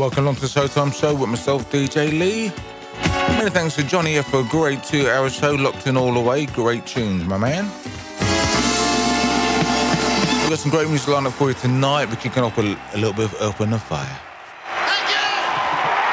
welcome along to the Showtime Show with myself, DJ Lee. Many thanks to Johnny F for a great 2-hour show, locked in all the way. Great tunes, my man. We've got some great music lined up for you tonight. We're kicking off a little bit of Earth, Wind & Fire.